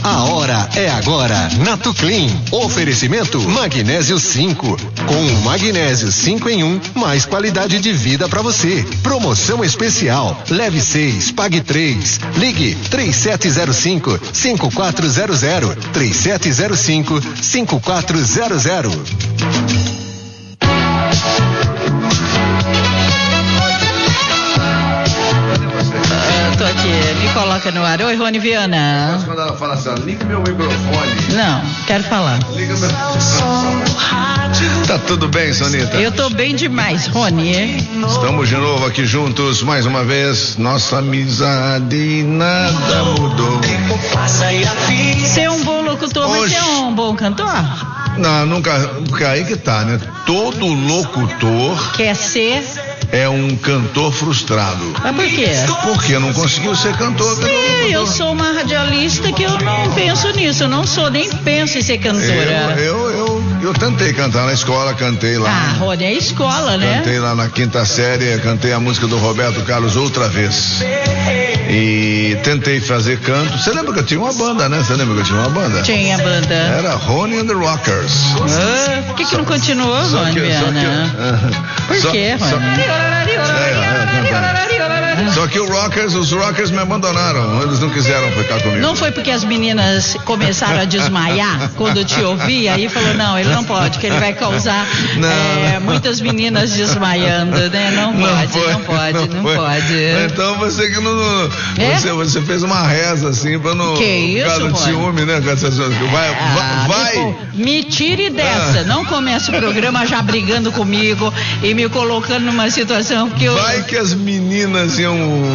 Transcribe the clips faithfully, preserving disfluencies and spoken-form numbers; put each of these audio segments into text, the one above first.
A hora é agora na Tuclin. Oferecimento Magnésio cinco. Com o Magnésio cinco em um, mais qualidade de vida para você. Promoção especial. Leve seis, pague três. Ligue três sete zero cinco, cinco quatro zero zero. três sete zero cinco, cinco quatro zero zero. Tô aqui, me coloca no ar. Oi, Rony Viana. Mas quando ela fala assim, liga meu microfone. Não, quero falar. Liga meu... Tá tudo bem, Sonita? Eu tô bem demais, Rony. Estamos de novo aqui juntos, mais uma vez. Nossa amizade nada mudou. Você é um bom locutor, mas você é um bom cantor? Não, nunca, porque aí que tá, né? Todo locutor quer ser... é um cantor frustrado. Mas por quê? Porque não conseguiu ser cantor. Sim, cantor. Eu sou uma radialista que eu não penso nisso. Eu não sou, nem penso em ser cantora. Eu, eu, eu, eu tentei cantar na escola, cantei lá. Ah, Rony, é escola, né? Cantei lá na quinta série, cantei a música do Roberto Carlos outra vez. E tentei fazer canto. Você lembra que eu tinha uma banda, né? Você lembra que eu tinha uma banda? Tinha banda. Era Rony and the Rockers. Ah, por que que não continuou, Rony Viana? Uh, por só, que, Rony? Só, Só que o Rockers, os Rockers me abandonaram. Eles não quiseram ficar comigo. Não foi porque as meninas começaram a desmaiar quando te ouvi, aí falou, não, ele não pode, que ele vai causar é, muitas meninas desmaiando, né? Não pode, não, foi, não pode, não, não pode. Então você que não. É? Você, você fez uma reza assim pra não. Que isso, cara de ciúme, né? Vai, ah, vai. Tipo, me tire dessa. Ah. Não comece o programa já brigando comigo e me colocando numa situação que eu. Vai que as meninas iam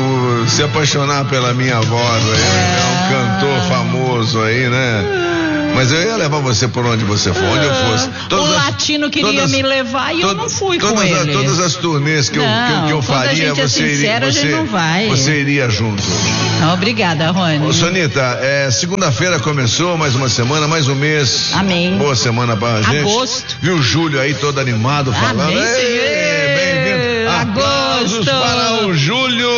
se apaixonar pela minha voz aí, é, é um cantor famoso aí, né? Mas eu ia levar você por onde você for, onde eu fosse. Todas, o latino queria todas, me levar e todas, eu não fui com todas, ele. Todas as turnês que, não, eu, que, que eu faria, a gente você, é sincero, iria, você, a gente não vai. você iria junto. Obrigada, Rony. Ô, Sonita, é, segunda-feira começou, mais uma semana, mais um mês. Amém. Boa semana pra gente. Agosto. Viu o Júlio aí todo animado falando. Amém, bem-vindo. Aplausos para o Júlio.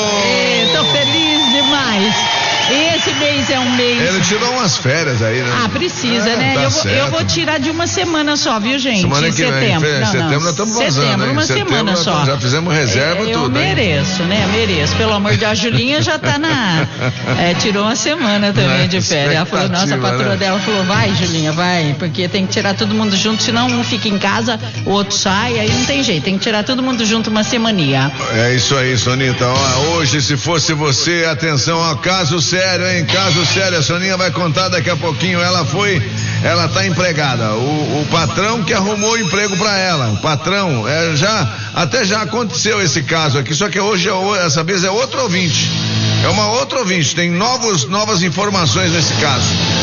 Ei, tô feliz demais. Esse mês é um mês... Ele tirou umas férias aí, né? Ah, precisa, é, né? Tá eu, vou, eu vou tirar de uma semana só, viu, gente? Semana em que setembro. Vem. Não, setembro não. nós estamos vazando, setembro, hein? uma setembro semana só. Já fizemos reserva é, tudo, Eu mereço, hein? né? Mereço. Pelo amor de Deus, a Julinha já tá na... É, tirou uma semana também de férias. Ela falou, nossa, a patroa né? dela falou, vai, Julinha, vai, porque tem que tirar todo mundo junto, senão um fica em casa, o outro sai, aí não tem jeito. Tem que tirar todo mundo junto uma semaninha. É isso aí, Sonita. Ó, hoje, se fosse você, atenção, ó, caso sério, hein? Caso sério, a Soninha vai contar daqui a pouquinho. Ela foi, ela tá empregada. O, o patrão que arrumou emprego para ela. O patrão, é, já, até já aconteceu esse caso aqui, só que hoje, essa vez é outro ouvinte. É uma outra ouvinte, tem novos, novas informações nesse caso.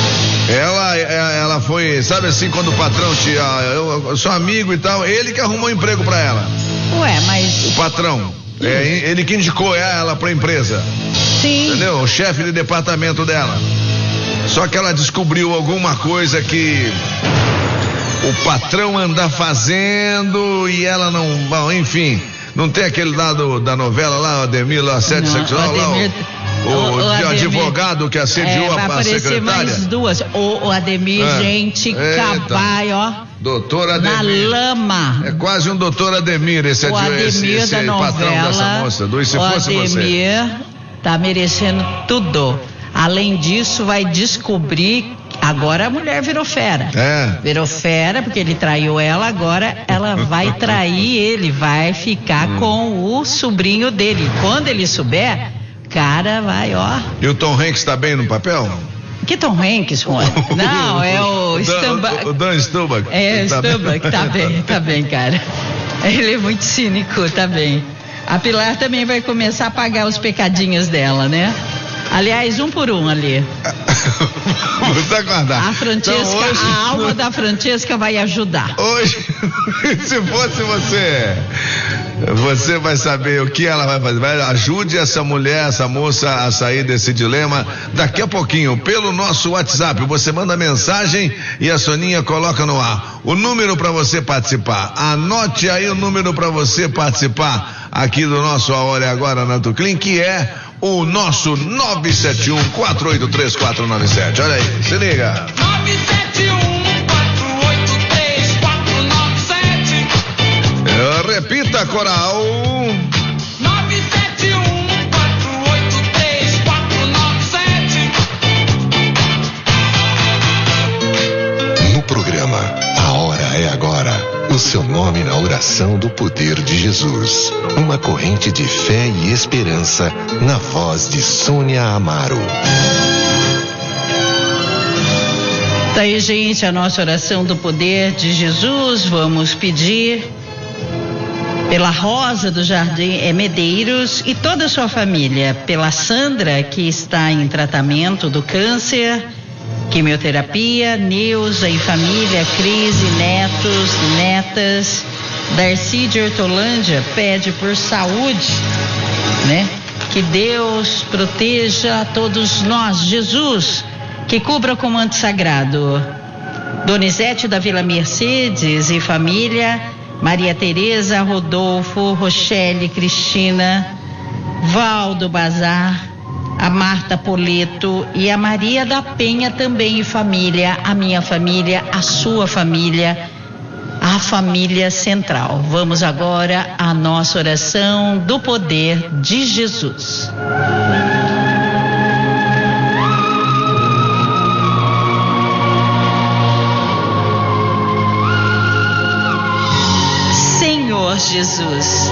Ela, ela foi, sabe assim, quando o patrão te, eu, eu sou amigo e tal, ele que arrumou emprego para ela. Ué, mas... O patrão, é, ele que indicou ela pra empresa. Sim. Entendeu? O chefe de departamento dela. Só que ela descobriu alguma coisa que o patrão anda fazendo e ela não, bom, enfim, não tem aquele lado da novela lá, o Ademir, lá, assédio sexual, lá, o, o, o, o advogado que assediou é, a, a secretária. Mais duas. O, o Ademir, é. gente, cabai, ó. Doutor Ademir. Na lama. É quase um doutor Ademir, esse, o Ademir esse, esse da novela, patrão dessa moça. Do, e se o fosse Ademir você? Tá merecendo tudo. Além disso, vai descobrir. Agora a mulher virou fera. É. Virou fera porque ele traiu ela, agora ela vai trair ele, vai ficar hum. com o sobrinho dele. Quando ele souber, cara, vai, ó. E o Tom Hanks tá bem no papel? Que Tom Hanks, Rony? Não, é o Stubach. O Dan Stubach. É, o Stubach, tá bem, tá bem, cara. Ele é muito cínico, tá bem. A Pilar também vai começar a pagar os pecadinhos dela, né? Aliás, um por um ali. Vou aguardar. A Francesca, então, hoje, a alma da Francesca vai ajudar. Hoje, se fosse você, você vai saber o que ela vai fazer. Vai, ajude essa mulher, essa moça a sair desse dilema daqui a pouquinho, pelo nosso WhatsApp. Você manda mensagem e a Soninha coloca no ar o número para você participar. Anote aí o número para você participar aqui do nosso A Hora é Agora na Tuclin, que é o nosso nove sete um, quatro oito três, quatro nove sete. Olha aí, se liga. nove sete um, quatro oito três, quatro nove sete. Eu, repita, coral. nove sete um, quatro oito três, quatro nove sete. No programa A Hora é Agora, o seu nome na oração do poder de Jesus. Uma corrente de fé e esperança na voz de Sônia Amaro. Tá aí, gente, a nossa oração do poder de Jesus. Vamos pedir pela Rosa do Jardim é, Medeiros e toda a sua família, pela Sandra, que está em tratamento do câncer, quimioterapia, Neuza e família, Cris e netos, netas, Darcy de Hortolândia pede por saúde, né? Que Deus proteja a todos nós, Jesus, que cubra com manto sagrado. Donizete da Vila Mercedes e família, Maria Tereza, Rodolfo, Rochelle, Cristina, Valdo Bazar, a Marta Poleto e a Maria da Penha também e família, a minha família, a sua família, a família central. Vamos agora à nossa oração do poder de Jesus. Senhor Jesus,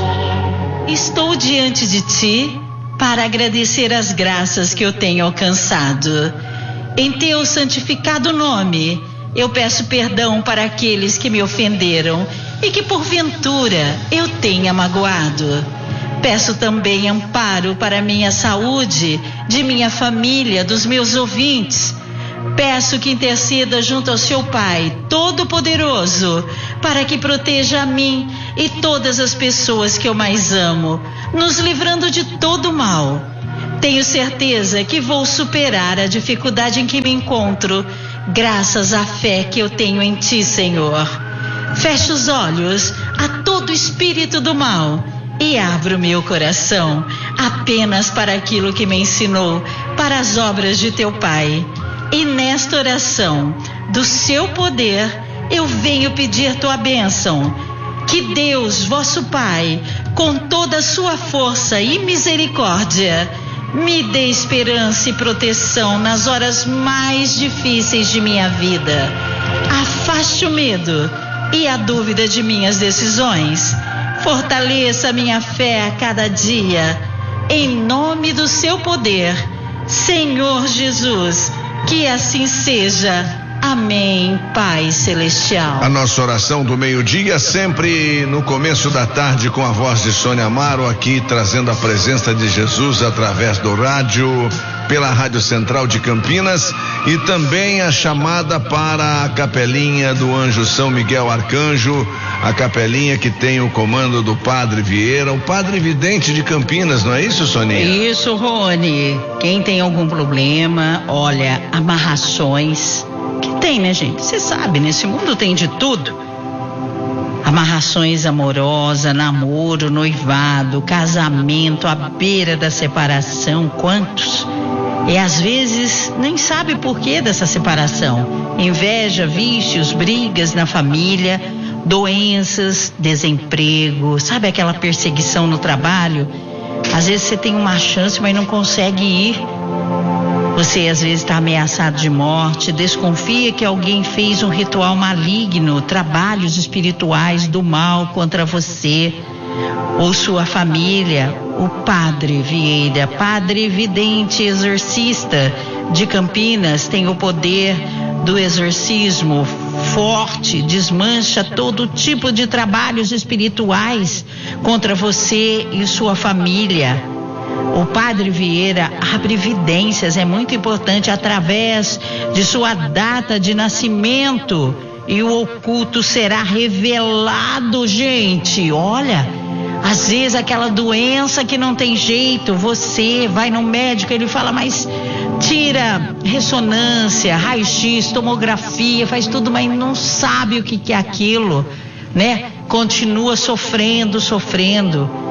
estou diante de Ti para agradecer as graças que eu tenho alcançado. Em Teu santificado nome, eu peço perdão para aqueles que me ofenderam e que porventura eu tenha magoado. Peço também amparo para minha saúde, de minha família, dos meus ouvintes. Peço que interceda junto ao seu Pai Todo-Poderoso para que proteja a mim e todas as pessoas que eu mais amo, nos livrando de todo mal. Tenho certeza que vou superar a dificuldade em que me encontro, graças à fé que eu tenho em Ti, Senhor. Fecho os olhos a todo espírito do mal e abro meu coração apenas para aquilo que me ensinou, para as obras de Teu Pai. E nesta oração do seu poder, eu venho pedir tua bênção. Que Deus, vosso Pai, com toda a sua força e misericórdia, me dê esperança e proteção nas horas mais difíceis de minha vida. Afaste o medo e a dúvida de minhas decisões. Fortaleça a minha fé a cada dia. Em nome do seu poder, Senhor Jesus, que assim seja. Amém, Pai Celestial. A nossa oração do meio-dia, sempre no começo da tarde, com a voz de Sônia Amaro, aqui trazendo a presença de Jesus através do rádio, pela Rádio Central de Campinas, e também a chamada para a capelinha do Anjo São Miguel Arcanjo, a capelinha que tem o comando do Padre Vieira, o Padre Vidente de Campinas, não é isso, Soninha? Isso, Rony. Quem tem algum problema, olha, amarrações, que tem, né, gente? Você sabe, nesse mundo tem de tudo. Amarrações amorosas, namoro, noivado, casamento, à beira da separação, quantos? E às vezes nem sabe por que dessa separação. Inveja, vícios, brigas na família, doenças, desemprego, sabe aquela perseguição no trabalho? Às vezes você tem uma chance, mas não consegue ir. Você às vezes está ameaçado de morte, desconfia que alguém fez um ritual maligno, trabalhos espirituais do mal contra você ou sua família. O Padre Vieira, Padre Vidente Exorcista de Campinas, tem o poder do exorcismo forte, desmancha todo tipo de trabalhos espirituais contra você e sua família. O Padre Vieira abre evidências, é muito importante, através de sua data de nascimento, e o oculto será revelado, gente. Olha, às vezes aquela doença que não tem jeito, você vai no médico, ele fala, mas tira ressonância, raio-x, tomografia, faz tudo, mas não sabe o que, que é aquilo, né? Continua sofrendo, sofrendo.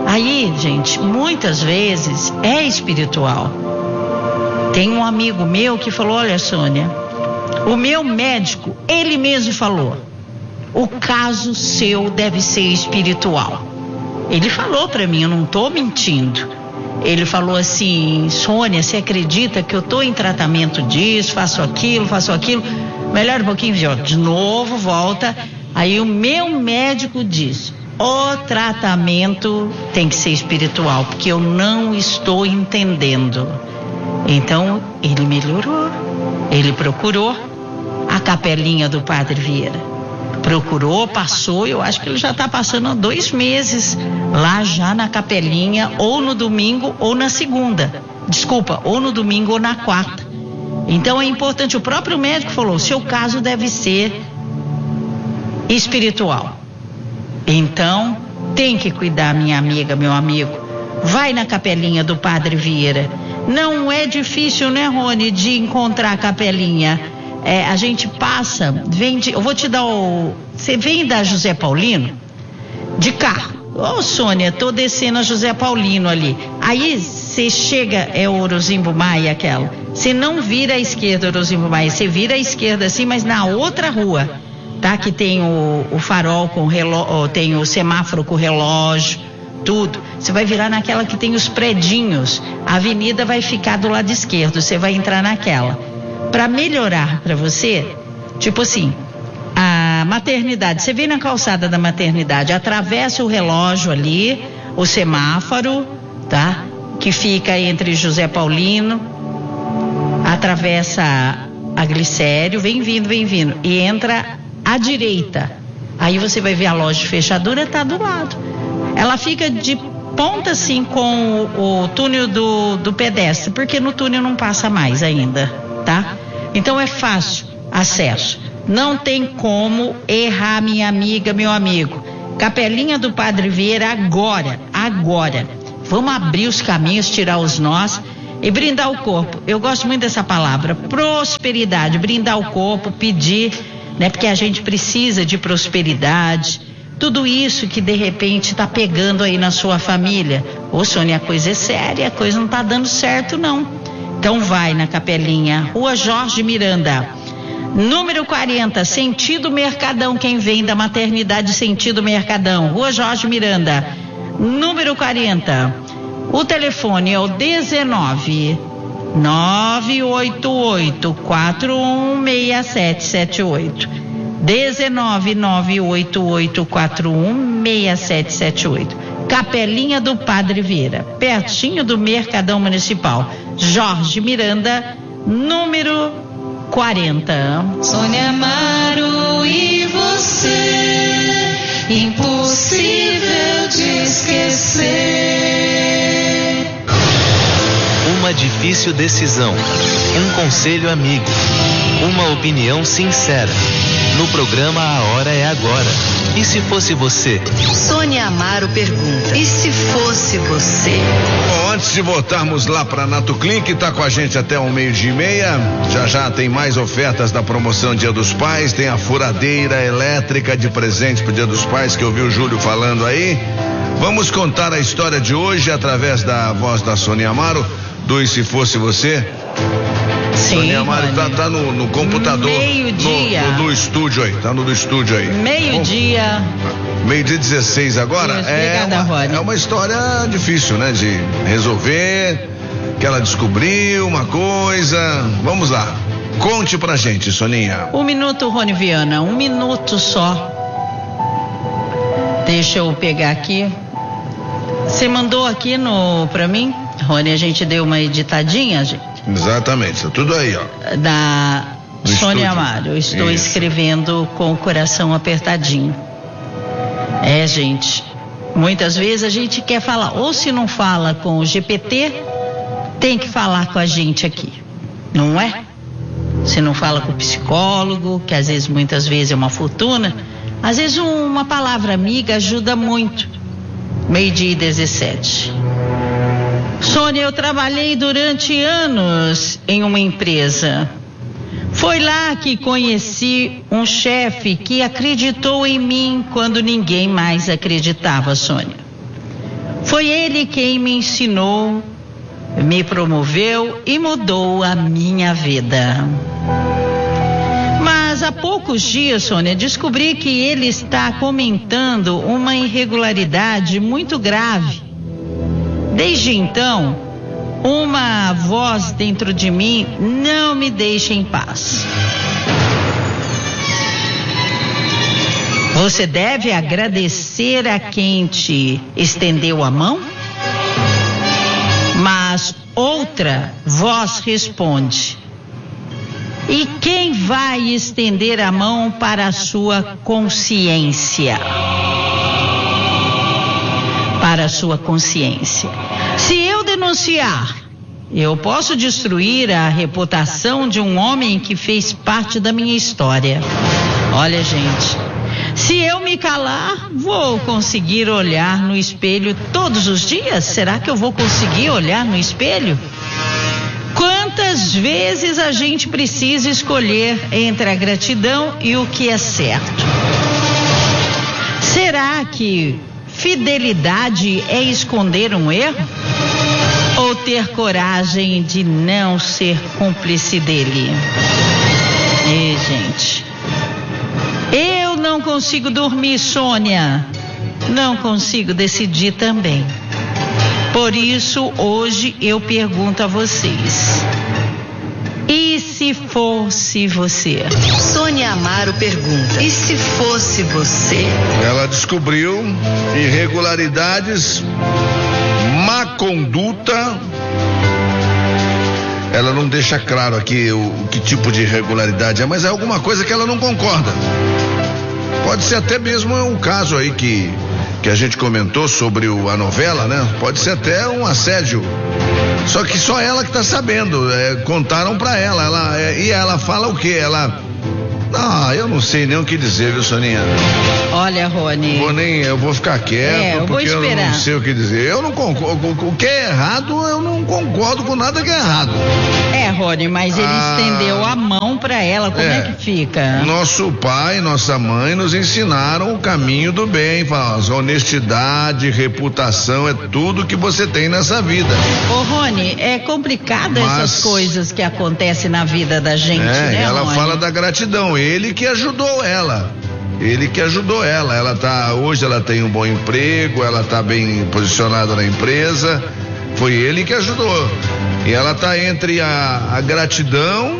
Aí, gente, muitas vezes é espiritual. Tem um amigo meu que falou, olha, Sônia, o meu médico, ele mesmo falou, o caso seu deve ser espiritual. Ele falou pra mim, eu não tô mentindo. Ele falou assim, Sônia, você acredita que eu tô em tratamento disso, faço aquilo, faço aquilo? Melhora um pouquinho, viu? De novo, volta. Aí o meu médico disse, o tratamento tem que ser espiritual, porque eu não estou entendendo. Então, ele melhorou. Ele procurou a capelinha do Padre Vieira. Procurou, passou, eu acho que ele já está passando há dois meses lá já na capelinha, ou no domingo ou na segunda. Desculpa, ou no domingo ou na quarta. Então é importante, o próprio médico falou, seu caso deve ser espiritual. Então, tem que cuidar, minha amiga, meu amigo. Vai na capelinha do Padre Vieira. Não é difícil, né, Rony, de encontrar a capelinha. É, a gente passa, vem de, eu vou te dar o... Você vem da José Paulino de carro. Ô, oh, Sônia, tô descendo a José Paulino ali. Aí você chega, é o Orozimbo Maia aquela. Você não vira à esquerda, Orozimbo Maia. Você vira à esquerda assim, mas na outra rua, tá? Que tem o, o farol com relógio, tem o semáforo com relógio, tudo. Você vai virar naquela que tem os predinhos. A avenida vai ficar do lado esquerdo. Você vai entrar naquela. Para melhorar para você, tipo assim, a maternidade, você vem na calçada da maternidade, atravessa o relógio ali, o semáforo, tá? Que fica entre José Paulino, atravessa a Glicério, vem vindo, vem vindo, e entra à direita. Aí você vai ver a loja de fechadura, tá do lado. Ela fica de ponta assim com o, o túnel do, do pedestre, porque no túnel não passa mais ainda, tá? Então é fácil acesso. Não tem como errar, minha amiga, meu amigo. Capelinha do Padre Vieira agora, agora. Vamos abrir os caminhos, tirar os nós e brindar o corpo. Eu gosto muito dessa palavra, prosperidade. Brindar o corpo, pedir, né? Porque a gente precisa de prosperidade. Tudo isso que de repente está pegando aí na sua família. Ô, Sônia, a coisa é séria, a coisa não está dando certo, não. Então vai na capelinha, Rua Jorge Miranda, número quarenta, sentido Mercadão, quem vem da maternidade sentido Mercadão, Rua Jorge Miranda, número quarenta. O telefone é o dezenove, nove oito oito, quatro um seis sete sete oito. dezenove, nove oito oito, quatro um seis sete sete oito. Capelinha do Padre Vieira, pertinho do Mercadão Municipal. Jorge Miranda, número quarenta. Sônia Amaro e você, impossível de esquecer. Uma difícil decisão, um conselho amigo, uma opinião sincera. No programa A Hora é Agora. E se fosse você? Sônia Amaro pergunta, e se fosse você? Bom, antes de voltarmos lá para Nato Clean, que está com a gente até o meio-dia e meia, já já tem mais ofertas da promoção Dia dos Pais, tem a furadeira elétrica de presente pro Dia dos Pais, que eu vi o Júlio falando aí. Vamos contar a história de hoje através da voz da Sônia Amaro, do E Se Fosse Você? Sim, Sônia Amaro tá, tá no, no computador, meio-dia. No, no, no estúdio aí, tá no do estúdio aí. Meio-dia. Meio-dia dezesseis agora. Isso, é, obrigada, uma, Rony. é uma história difícil, né? De resolver, que ela descobriu uma coisa. Vamos lá, conte pra gente, Soninha. Um minuto, Rony Viana, um minuto só. Deixa eu pegar aqui. Você mandou aqui no pra mim, Rony, a gente deu uma editadinha, gente. Exatamente, tá tudo aí, ó. Da No Sônia estúdio. Amaro. Eu estou Isso. escrevendo com o coração apertadinho. É, gente, muitas vezes a gente quer falar, ou se não fala com o G P T, tem que falar com a gente aqui, não é? Se não fala com o psicólogo, que às vezes, muitas vezes é uma fortuna, às vezes uma palavra amiga ajuda muito. Meio-dia e dezessete. Sônia, eu trabalhei durante anos em uma empresa. Foi lá que conheci um chefe que acreditou em mim quando ninguém mais acreditava, Sônia. Foi ele quem me ensinou, me promoveu e mudou a minha vida. Mas há poucos dias, Sônia, descobri que ele está comentando uma irregularidade muito grave. Desde então, uma voz dentro de mim não me deixa em paz. Você deve agradecer a quem te estendeu a mão? Mas outra voz responde: e quem vai estender a mão para a sua consciência? Para a sua consciência. Se eu denunciar, eu posso destruir a reputação de um homem que fez parte da minha história. Olha, gente, se eu me calar, vou conseguir olhar no espelho todos os dias? Será que eu vou conseguir olhar no espelho? Quantas vezes a gente precisa escolher entre a gratidão e o que é certo? Será que fidelidade é esconder um erro? Ou ter coragem de não ser cúmplice dele? E, gente, eu não consigo dormir, Sônia. Não consigo decidir também. Por isso, hoje eu pergunto a vocês: e se fosse você? Sônia Amaro pergunta: e se fosse você? Ela descobriu irregularidades, má conduta. Ela não deixa claro aqui o, o que tipo de irregularidade é, mas é alguma coisa que ela não concorda. Pode ser até mesmo um caso aí que, que a gente comentou sobre o, a novela, né? Pode ser até um assédio. Só que só ela que tá sabendo, é, contaram pra ela, ela é, e ela fala o quê? Ela, ah, eu não sei nem o que dizer, viu, Soninha? Olha, Rony, Vou nem, eu vou ficar quieto, É, eu vou porque eu esperar. não sei o que dizer. Eu não concordo, o que é errado, eu não concordo com nada que é errado. É, Rony, mas ele Ah. estendeu a mão pra ela, como é, É. que fica? Nosso pai, nossa mãe nos ensinaram o caminho do bem, falaram, honestidade, reputação, é tudo que você tem nessa vida. Ô, Rony, é complicado Mas- essas coisas que acontecem na vida da gente, É, né, ela Rony? fala da gratidão, ele que ajudou ela. Ele que ajudou ela. Ela tá, hoje ela tem um bom emprego, ela tá bem posicionada na empresa. Foi ele que ajudou. E ela tá entre a, a gratidão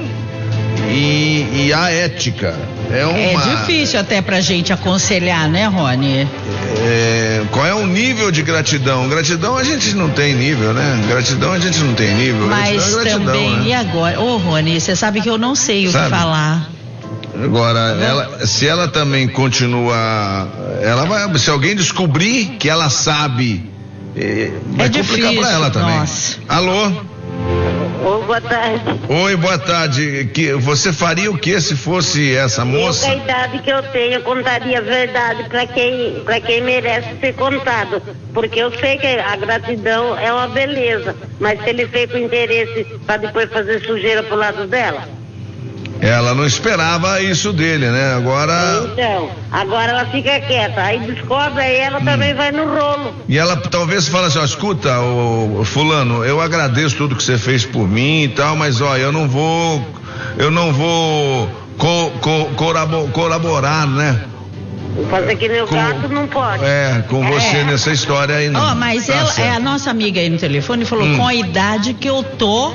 e, e a ética. É uma. É difícil até pra gente aconselhar, né, Rony? É, qual é o nível de gratidão? Gratidão a gente não tem nível, né? Gratidão a gente não tem nível. Mas gratidão é gratidão, também, né? e agora? Ô, Rony, você sabe que eu não sei o Sabe? que falar. Agora, ela, se ela também continua, ela vai, se alguém descobrir que ela sabe, eh, vai É complicar difícil, pra ela também. nossa. Alô? Ô, boa tarde. Oi, boa tarde. Que, você faria o que se fosse essa Eu, moça? com a idade que eu tenho, eu contaria a verdade para quem, para quem merece ser contado. Porque eu sei que a gratidão é uma beleza, mas se ele fez com interesse para depois fazer sujeira pro lado dela. Ela não esperava isso dele, né? Agora. Então, agora ela fica quieta. Aí descobre, aí ela também vai no rolo. E ela talvez fale assim, ó, escuta, ô, fulano, eu agradeço tudo que você fez por mim e tal, mas ó, eu não vou, eu não vou co, co, corabo, colaborar, né? Fazer que nem o Com- gato não pode. É, com você É. nessa história aí, não. Ó, mas Tá ela, certo. é a nossa amiga aí no telefone falou, Hum. com a idade que eu tô,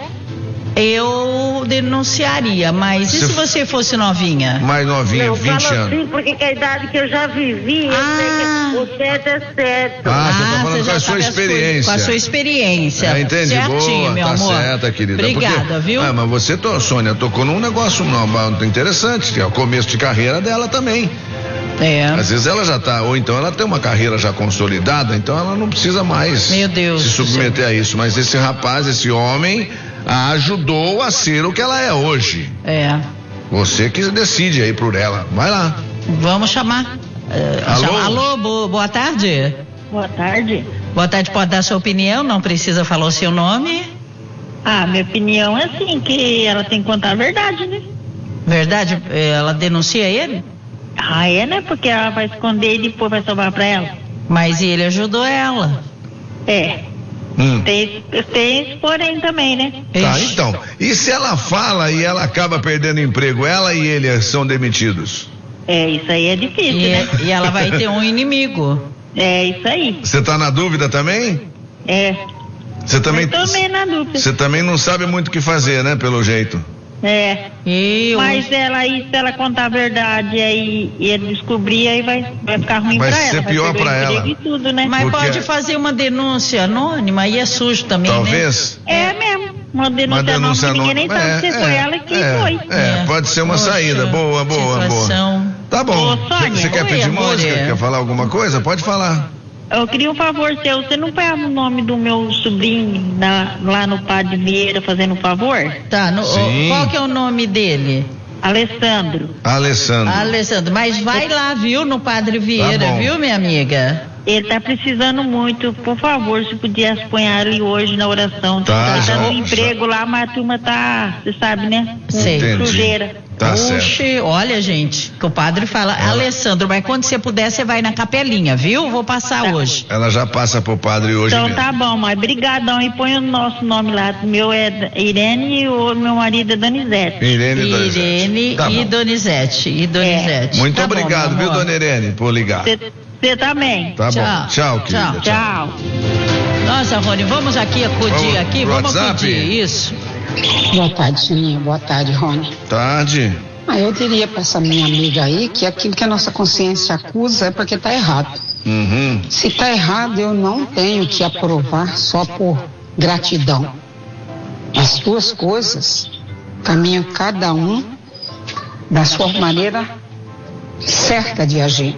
eu denunciaria, mas e Se se você fosse novinha? Mais novinha, Não, vinte fala anos. assim, porque com a idade que eu já vivi, Ah. eu sei que o certo é certo. Ah, você tá falando você com já a sua sabe as coisas, experiência. Com a sua experiência. É, entendi, Certinho, boa, meu tá amor. certa, querida. Obrigada, Porque- viu? Ah, mas você, to- Sônia, tocou num negócio não, interessante, que é o começo de carreira dela também. É. Às vezes ela já tá, ou então ela tem uma carreira já consolidada, então ela não precisa mais Meu Deus se do submeter a isso. Mas esse rapaz, esse homem, a ajudou a ser o que ela é hoje. É. Você que decide aí por ela. Vai lá. Vamos chamar. eh, Alô? chamar- Alô, bo- boa tarde. Boa tarde. Boa tarde, pode dar sua opinião, não precisa falar o seu nome. Ah, minha opinião é assim, que ela tem que contar a verdade, né? Verdade? eh, Ela denuncia ele? Ah, é, né? Porque ela vai esconder e depois vai sobrar pra ela. Mas ele ajudou ela. É. Hum. Tem, tem esse porém também, né? Tá, então. E se ela fala e ela acaba perdendo emprego, ela e ele são demitidos? É, isso aí é difícil, E, né? e ela vai ter um inimigo. É, isso aí. Você tá na dúvida também? É. Você também. Eu tô meio na dúvida. Você também não sabe muito o que fazer, né? Pelo jeito. É. E o- Mas ela aí, se ela contar a verdade aí e ele descobrir, aí vai, vai ficar ruim Vai pra ser ela. pior vai perder pra o ela. emprego e tudo, né? Mas Porque- pode fazer uma denúncia anônima e é sujo também, Talvez. É mesmo. Uma denúncia, Uma denúncia anônima, ninguém nem anônima. sabe se É, foi é, ela que é, foi. É, É. pode ser uma Poxa, saída. Boa, boa, situação. boa. Tá bom. Ô, Sônia. Você quer Oi, pedir amor, música? é. Quer falar alguma coisa? Pode falar. Eu queria um favor seu. Você não pega o nome do meu sobrinho na- lá no Padre Vieira fazendo um favor? Tá, no- Sim. qual que é o nome dele? Alessandro. Alessandro. Alessandro, mas vai lá, viu, no Padre Vieira, Tá bom. viu, minha amiga? Ele tá precisando muito, por favor, se pudesse apanhar ele hoje na oração. Tá, Tá já- dando já- emprego lá, mas a turma tá, você sabe, né? Com Sei. Entendi. sujeira. Tá certo. Oxe, olha, gente, que o padre fala, Alessandro, mas quando você puder, você vai na capelinha, viu? Vou passar Tá. hoje. Ela já passa pro padre hoje Então mesmo. tá bom, mas brigadão e põe o nosso nome lá. O meu é Irene e o meu marido é Donizete. Irene e Donizete. Irene Tá e bom. Donizete. E Donizete. Muito Tá bom, obrigado, meu viu, amor? dona Irene, por ligar. Você também. Tá Tchau. bom. Tchau, querida. Tchau. Tchau. Nossa, Rony, vamos aqui acudir Vamos aqui, pro vamos WhatsApp? acudir, isso. Boa tarde, Sininho. Boa tarde, Rony. Tarde. Ah, eu diria para essa minha amiga aí que aquilo que a nossa consciência acusa é porque tá errado. Uhum. Se tá errado, eu não tenho que aprovar só por gratidão. As duas coisas caminham cada um da sua maneira certa de agir.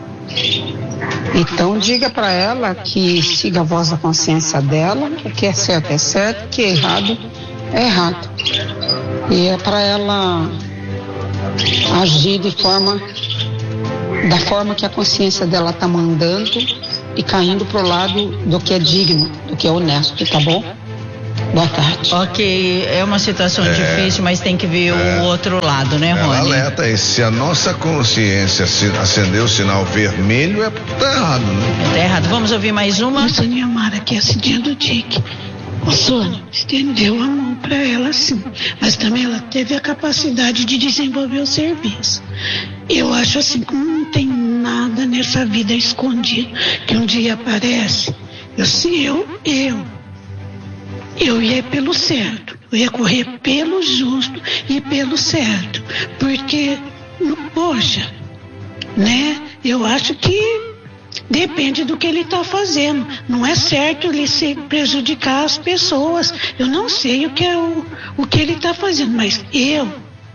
Então diga para ela que siga a voz da consciência dela, o que é certo é certo, o que é errado é errado. E é para ela agir de forma da forma que a consciência dela está mandando e caindo pro lado do que é digno, do que é honesto, tá bom? Boa tarde. Ok, é uma situação difícil, mas tem que ver o outro lado, né, Ela Rony? alerta aí, se a nossa consciência se acender o sinal vermelho é porque tá errado, né? Tá errado. Vamos ouvir mais uma? Sônia Mara, que é a Cidinha do Dick. Ô, Sônia, estendeu a mão para ela, sim. Mas também ela teve a capacidade de desenvolver o serviço. Eu acho assim que não tem nada nessa vida escondido que um dia aparece. Eu, se eu, eu, eu ia pelo certo. Eu ia correr pelo justo e pelo certo. Porque, poxa, né? Eu acho que depende do que ele está fazendo. Não é certo ele se prejudicar as pessoas. Eu não sei o que é o, o que ele está fazendo, mas eu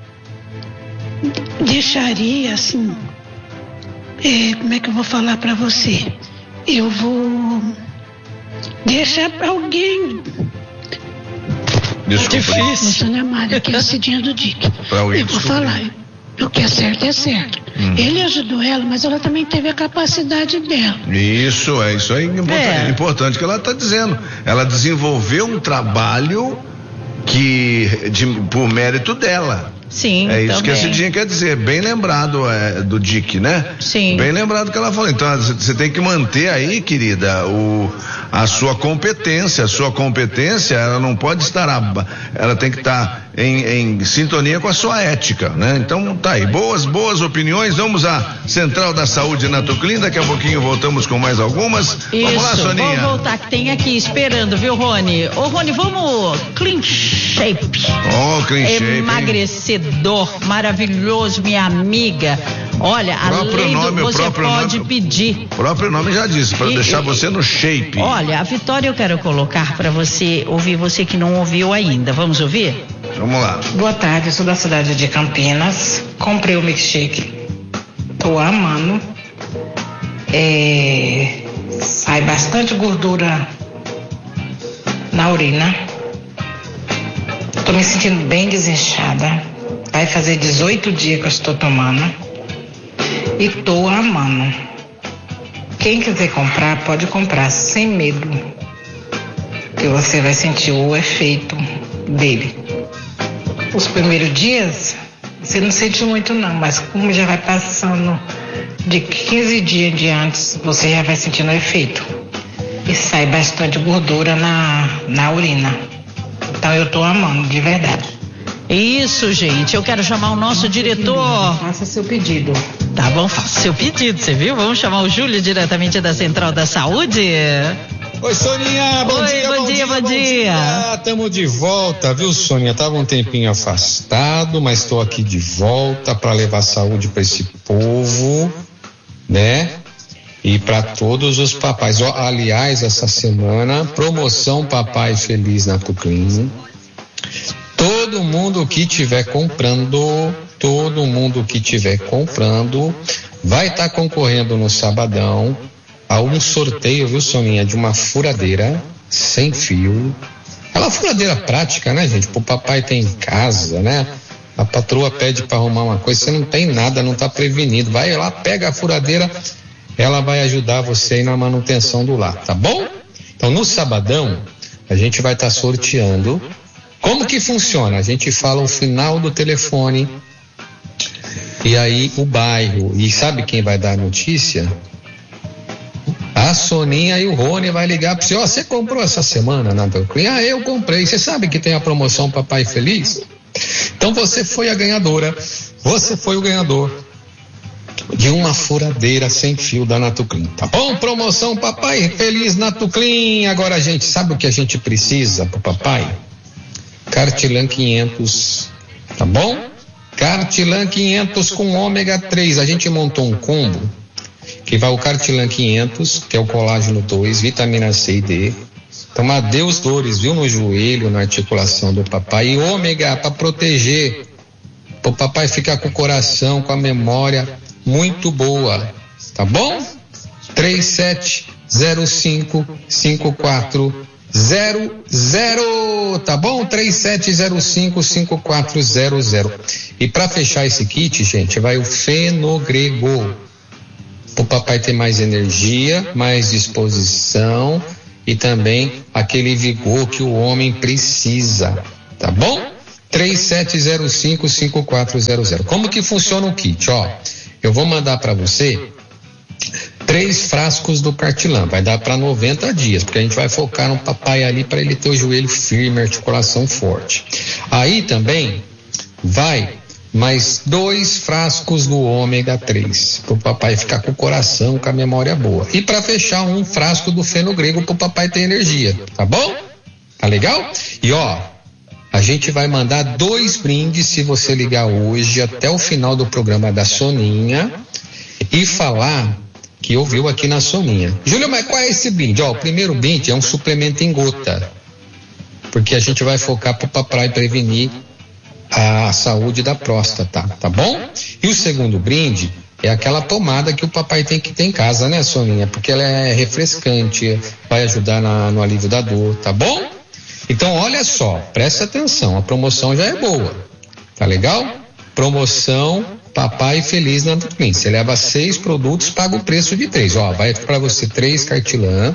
deixaria assim. É, como é que eu vou falar para você? Eu vou deixar para alguém. Desculpa. Difícil. Sônia Mária, que é a Cidinha do Dick. Pra alguém Eu vou descobrir. falar. O que é certo é certo. Hum. Ele ajudou ela, mas ela também teve a capacidade dela. Isso, é isso aí importante, É. importante que ela está dizendo. Ela desenvolveu um trabalho que de, por mérito dela. Sim, É isso também. que a Cidinha quer dizer, bem lembrado é, do Dick, né? Sim. Bem lembrado que ela falou. Então você tem que manter aí, querida, o, a sua competência. A sua competência, ela não pode estar, aba- ela tem que estar em, em sintonia com a sua ética, né? Então tá aí, boas, boas opiniões. Vamos à Central da Saúde na Tuclin, daqui a pouquinho voltamos com mais algumas. Vamos lá, Isso, Soninha. vamos voltar, que tem aqui esperando, viu, Rony? Ô, Rony, vamos clean shape. Ó, clean shape, hein? Emagrecedor, maravilhoso, minha amiga. Olha, Próprio além nome, do o você próprio pode nome. pedir. O próprio nome já disse, para E- deixar e- você no shape. Olha, a Vitória eu quero colocar para você ouvir, você que não ouviu ainda. Vamos ouvir? Vamos lá. Boa tarde, eu sou da cidade de Campinas. Comprei o milkshake. Tô amando. É, sai bastante gordura na urina. Tô me sentindo bem desinchada. Vai fazer dezoito dias que eu estou tomando. E tô amando. Quem quiser comprar, pode comprar sem medo. Que você vai sentir o efeito dele. Os primeiros dias, você não sente muito não, mas como já vai passando de quinze dias em diante, você já vai sentindo o efeito. e sai bastante gordura na, na urina. Então eu tô amando, de verdade. Isso, gente. Eu quero chamar o nosso diretor. Faça seu pedido. Tá bom, faça seu pedido, você viu? Vamos chamar o Júlio diretamente da Central da Saúde. Oi, Soninha, bom Oi, dia, bom, bom dia, dia, bom bom dia. dia. Estamos de volta, viu, Soninha? Tava um tempinho afastado, mas estou aqui de volta para levar saúde para esse povo, né? E para todos os papais. Ó, aliás, essa semana, promoção Papai Feliz na Tuclin. Todo mundo que tiver comprando, todo mundo que tiver comprando, vai estar tá concorrendo no sabadão a um sorteio, viu, Soninha, de uma furadeira sem fio. Aquela furadeira prática, né, gente? Pro papai ter em casa, né? A patroa pede para arrumar uma coisa, você não tem nada, não tá prevenido. Vai lá, pega a furadeira, ela vai ajudar você aí na manutenção do lar, tá bom? Então, no sabadão, a gente vai estar tá sorteando. Como que funciona? A gente fala o final do telefone e aí o bairro. E sabe quem vai dar a notícia? A Soninha e o Rony vai ligar para você. Ó, você comprou essa semana na Tuclin? Ah, eu comprei. Você sabe que tem a promoção Papai Feliz? Então você foi a ganhadora. Você foi o ganhador de uma furadeira sem fio da Natuclin, tá bom? Promoção Papai Feliz Natuclin. Agora, a gente sabe o que a gente precisa pro papai? Cartilan quinhentos, tá bom? Cartilan quinhentos com ômega três. A gente montou um combo que vai o Cartilan quinhentos, que é o colágeno dois, vitamina C e D. Então, adeus dores, viu, no joelho, na articulação do papai. E ômega para proteger, para o papai ficar com o coração, com a memória muito boa, tá bom? três sete zero cinco cinco quatro zero zero, tá bom? três sete zero cinco cinco quatro zero zero. E para fechar esse kit, gente, vai o Fenogrego. O papai ter mais energia, mais disposição e também aquele vigor que o homem precisa, tá bom? três sete zero cinco cinco quatro zero zero. Como que funciona o kit? Ó, eu vou mandar para você três frascos do Cartilan, vai dar para noventa dias, porque a gente vai focar no papai ali para ele ter o joelho firme, articulação forte. Aí também vai mais dois frascos do ômega três, para o papai ficar com o coração, com a memória boa. E para fechar, um frasco do Fenogrego para o papai ter energia, tá bom? Tá legal? E ó, a gente vai mandar dois brindes se você ligar hoje até o final do programa da Soninha e falar que ouviu aqui na Soninha. Júlio, mas qual é esse brinde? Ó, o primeiro brinde é um suplemento em gota, porque a gente vai focar para o papai prevenir a saúde da próstata, tá bom? E o segundo brinde é aquela pomada que o papai tem que ter em casa, né, Soninha? Porque ela é refrescante, vai ajudar na, no alívio da dor, tá bom? Então, olha só, presta atenção, a promoção já é boa, tá legal? Promoção Papai Feliz na Tuclin. Você leva seis produtos, paga o preço de três. Ó, vai para você três Cartilan,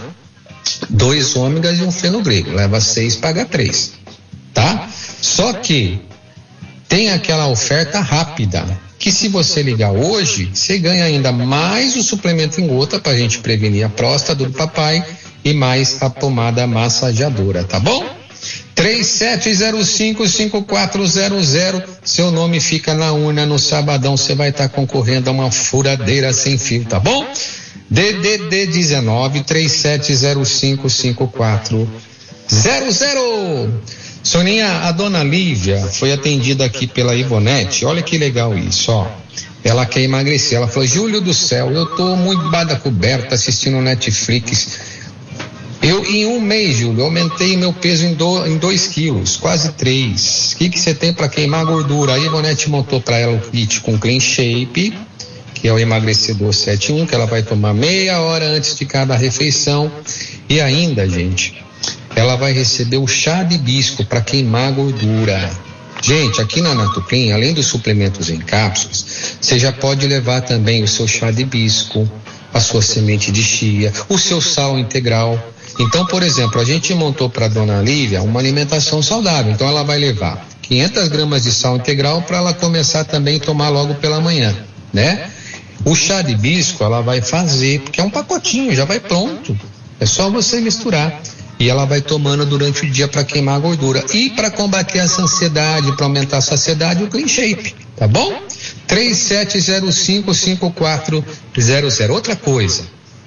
dois ômegas e um Fenogrego. Leva seis, paga três, tá? Só que tem aquela oferta rápida, que se você ligar hoje, você ganha ainda mais o suplemento em gota pra gente prevenir a próstata do papai e mais a pomada massageadora, tá bom? três sete zero cinco cinco quatro zero zero, seu nome fica na urna no sabadão, você vai estar tá concorrendo a uma furadeira sem fio, tá bom? D D D dezenove, três sete zero cinco cinco quatro zero zero. Soninha, a dona Lívia foi atendida aqui pela Ivonete, olha que legal isso, ó. Ela quer emagrecer, ela falou, Júlio do céu, eu tô muito debaixo da coberta assistindo Netflix. Eu, em um mês, Júlio, aumentei meu peso em, do, em dois quilos, quase três. O que que você tem para queimar gordura? A Ivonete montou para ela o kit com Clean Shape, que é o emagrecedor sete um, que ela vai tomar meia hora antes de cada refeição. E ainda, gente, ela vai receber o chá de hibisco para queimar gordura. Gente, aqui na Natuclin, além dos suplementos em cápsulas, você já pode levar também o seu chá de hibisco, a sua semente de chia, o seu sal integral. Então, por exemplo, a gente montou para a dona Lívia uma alimentação saudável. Então, ela vai levar quinhentas gramas de sal integral para ela começar também a tomar logo pela manhã, né? O chá de hibisco ela vai fazer, porque é um pacotinho, já vai pronto. É só você misturar e ela vai tomando durante o dia para queimar a gordura. E para combater essa ansiedade, para aumentar a saciedade, o Clean Shape, tá bom? três sete zero cinco, cinco quatro zero zero. Outra coisa,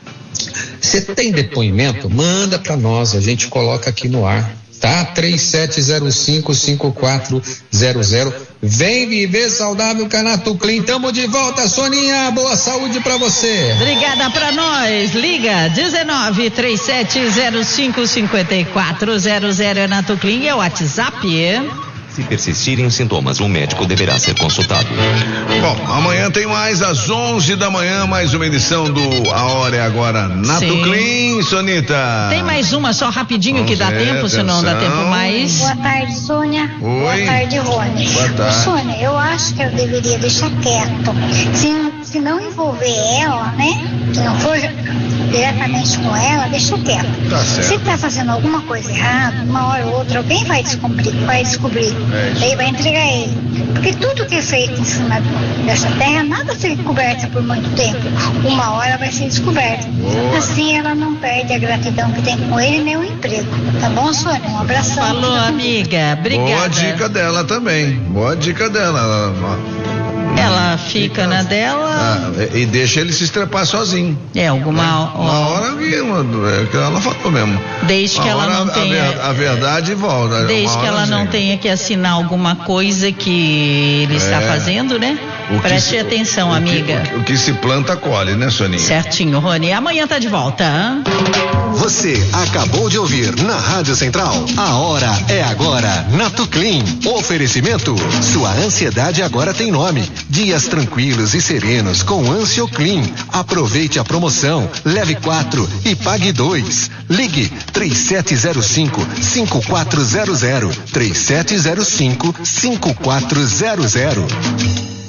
você tem depoimento? Manda para nós, a gente coloca aqui no ar, tá? três sete zero cinco, cinco quatro zero zero. Vem viver saudável, Canato Clean. Tamo de volta, Soninha. Boa saúde pra você. Obrigada pra nós. Liga dezenove, trinta e sete, zero cinco, cinquenta e quatro zero zero é Nato Clean, é o WhatsApp. Se persistirem sintomas, o médico deverá ser consultado. Bom, amanhã tem mais, às onze da manhã, mais uma edição do A Hora é Agora, Nato Sim. Clean, Sonita. Tem mais uma só rapidinho. Vamos que dá ver, tempo, senão não dá tempo mais. Boa tarde, Sônia. Oi. Boa tarde, Rony. Boa tarde. Ô, Sônia, eu acho que eu deveria deixar quieto. Se, se não envolver ela, né? Se não for diretamente com ela, deixa quieto. Tá certo. Se tá fazendo alguma coisa errada, uma hora ou outra, alguém vai descobrir, vai descobrir. É isso. Aí vai entregar ele. Porque tudo que é feito em cima dessa terra, nada fica coberto por muito tempo. Uma hora vai ser descoberto. Boa. Assim ela não perde a gratidão que tem com ele nem o emprego. Tá bom, Sônia? Um abração. Falou, amiga. Obrigada. Boa dica dela também. Boa dica dela. Ela, Ela fica na dela. ah, e deixa ele se estrepar sozinho. É, alguma Uma hora que é que ela falou mesmo. Desde que Uma ela hora não a, tenha. ver- a verdade volta. Desde Uma que hora ela não chega. tenha que assinar alguma coisa que ele está É. fazendo, né? O que Preste se- atenção, o que- amiga. O que se planta, colhe, né, Soninha? Certinho, Rony. Amanhã tá de volta. Hein? Você acabou de ouvir na Rádio Central. A hora é agora. Nato Clean. Oferecimento. Sua ansiedade agora tem nome. Dias tranquilos e serenos com Ancio Clean. Aproveite a promoção. Leve quatro e pague dois. Ligue três sete zero cinco, cinco quatro zero zero. três sete zero cinco, cinco quatro zero zero.